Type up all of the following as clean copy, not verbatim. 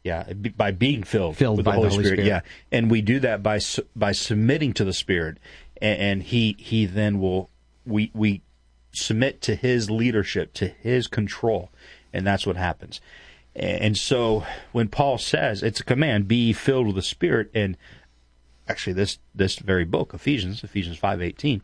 by being filled with by the Holy Spirit. Yeah, and we do that by submitting to the Spirit, and He then will we submit to His leadership, to His control, and that's what happens. And so when Paul says it's a command, be filled with the Spirit, and actually this very book, Ephesians 5:18,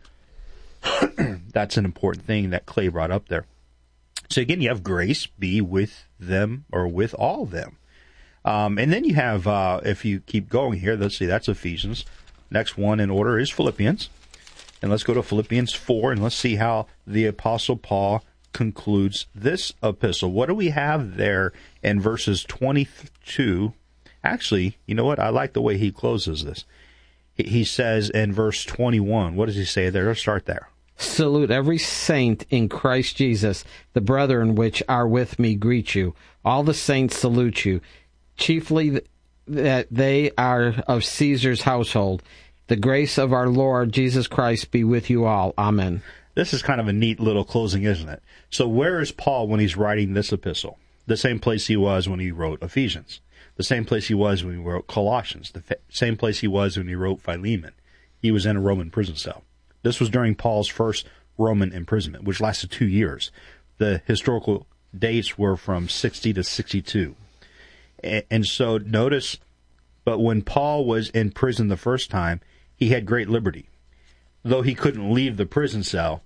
that's an important thing that Clay brought up there. So again, you have grace be with them or with all of them. And then you have, if you keep going here, let's see, that's Ephesians. Next one in order is Philippians. And let's go to Philippians 4, and let's see how the Apostle Paul concludes this epistle. What do we have there in verses 22? Actually, you know what? I like the way he closes this. He says in verse 21, what does he say there? Let's start there. Salute every saint in Christ Jesus. The brethren which are with me greet you. All the saints salute you. Chiefly that they are of Caesar's household. The grace of our Lord Jesus Christ be with you all. Amen. This is kind of a neat little closing, isn't it? So where is Paul when he's writing this epistle? The same place he was when he wrote Ephesians. The same place he was when he wrote Colossians. The same place he was when he wrote Philemon. He was in a Roman prison cell. This was during Paul's first Roman imprisonment, which lasted 2 years. The historical dates were from 60 to 62. And so notice, but when Paul was in prison the first time, he had great liberty. Though he couldn't leave the prison cell,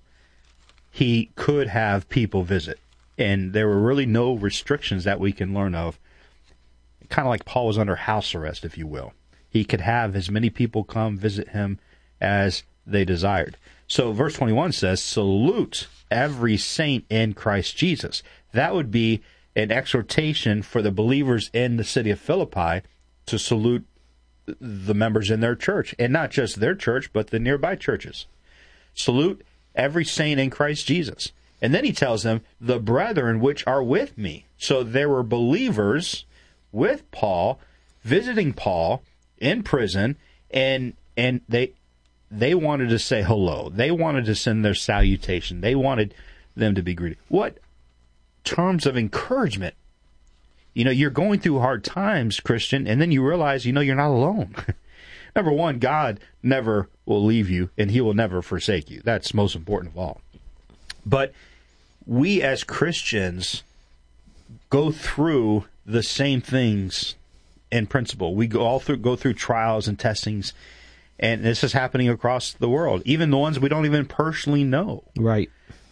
he could have people visit. And there were really no restrictions that we can learn of. Kind of like Paul was under house arrest, if you will. He could have as many people come visit him as they desired. So verse 21 says, salute every saint in Christ Jesus. That would be an exhortation for the believers in the city of Philippi to salute the members in their church, and not just their church, but the nearby churches. Salute every saint in Christ Jesus. And then he tells them, the brethren which are with me. So there were believers with Paul, visiting Paul in prison, and they wanted to say hello. They wanted to send their salutation. They wanted them to be greeted. What terms of encouragement. You're going through hard times, Christian, and then you realize, you're not alone. Number one, God never will leave you, and He will never forsake you. That's most important of all. But we as Christians go through the same things in principle. We go through trials and testings, and this is happening across the world, even the ones we don't even personally know. Right.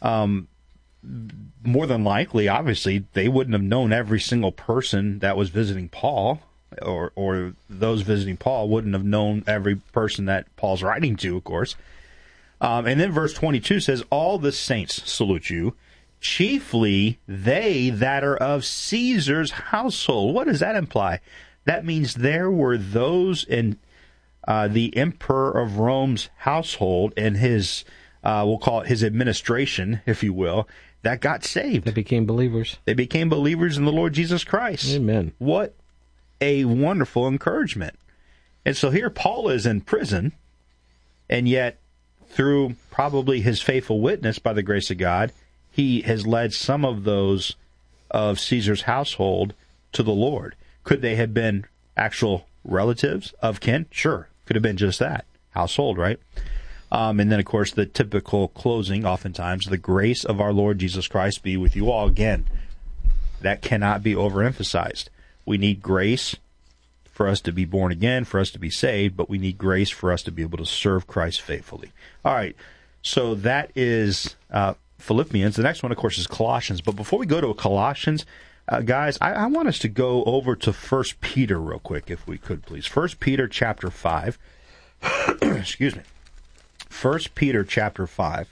More than likely, obviously, they wouldn't have known every single person that was visiting Paul, or those visiting Paul wouldn't have known every person that Paul's writing to, of course. And then verse 22 says, all the saints salute you, chiefly they that are of Caesar's household. What does that imply? That means there were those in the emperor of Rome's household and his, we'll call it his administration, if you will, that got saved. They became believers. They became believers in the Lord Jesus Christ. Amen. What a wonderful encouragement. And so here Paul is in prison, and yet through probably his faithful witness by the grace of God, he has led some of those of Caesar's household to the Lord. Could they have been actual relatives of kin? Sure. Could have been just that. Household, right? And then, of course, the typical closing, oftentimes, the grace of our Lord Jesus Christ be with you all. Again, that cannot be overemphasized. We need grace for us to be born again, for us to be saved, but we need grace for us to be able to serve Christ faithfully. All right, so that is Philippians. The next one, of course, is Colossians. But before we go to Colossians, guys, I want us to go over to 1 Peter real quick, if we could, please. 1 Peter chapter 5. Excuse me. 1 Peter chapter 5.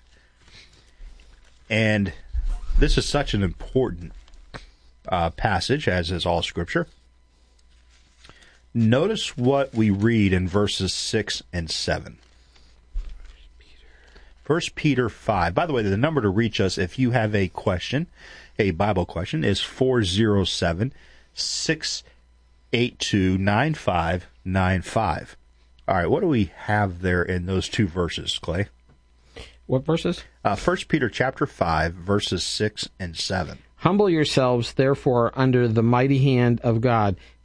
And this is such an important passage, as is all Scripture. Notice what we read in verses 6 and 7. 1 Peter 5. By the way, the number to reach us if you have a question, a Bible question, is 407-682-9595. All right, what do we have there in those two verses, Clay? What verses? 1 Peter chapter 5, verses 6 and 7. Humble yourselves, therefore, under the mighty hand of God,